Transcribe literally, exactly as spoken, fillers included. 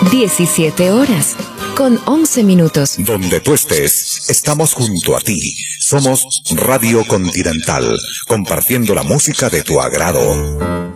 diecisiete horas, con once minutos. Donde tú estés, estamos junto a ti. Somos Radio Continental, compartiendo la música de tu agrado.